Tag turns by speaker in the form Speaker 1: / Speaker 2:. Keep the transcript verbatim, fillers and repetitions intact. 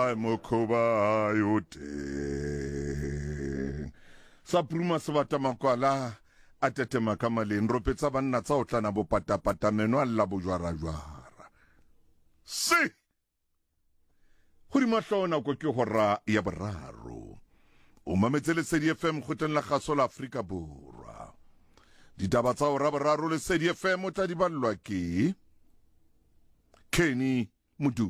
Speaker 1: Ai mokhoba yote sa pruma se bata makwala a tetema ka maleng ropetsa banna tsa o tlana bo patapata meno alla bo jwara jwara se go di mahlona go ke hora ya boraro o mametse le Lesedi F M khoteng la gaso la Afrika Borwa ditaba tsa hora boraro le Lesedi F M o tla di ballwa ke Kenny Mudu.